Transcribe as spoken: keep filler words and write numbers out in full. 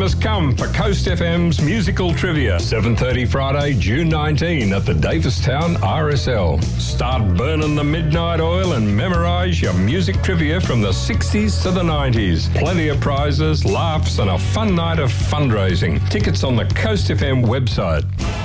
has come for Coast F M's musical trivia. seven thirty Friday, June nineteenth at the Davistown R S L. Start burning the midnight oil and memorise your music trivia from the sixties to the nineties. Plenty of prizes, laughs and a fun night of fundraising. Tickets on the Coast F M website.